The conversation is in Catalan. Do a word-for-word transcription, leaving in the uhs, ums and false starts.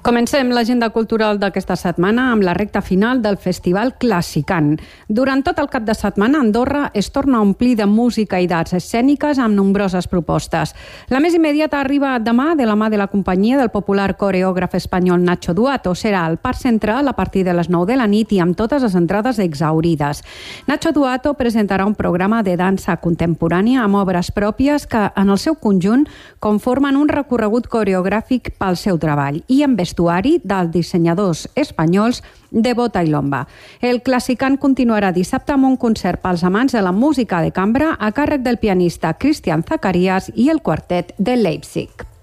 Comencem l'agenda cultural d'aquesta setmana amb la recta final del Festival Classicant. Durant tot el cap de setmana, Andorra es torna a omplir de música i d'arts escèniques amb nombroses propostes. La més immediata arriba demà de la mà de la companyia del popular coreògraf espanyol Nacho Duato. Serà al Parc Central a partir de les nou de la nit i amb totes les entrades exhaurides. Nacho Duato presentarà un programa de dansa contemporània amb obres pròpies que, en el seu conjunt, conformen un recorregut coreogràfic pel seu treball i amb vestuari dels dissenyadors espanyols de Bota i Lomba. El Classicant continuarà dissabte amb un concert pels amants de la música de cambra a càrrec del pianista Christian Zacharias i el quartet de Leipzig.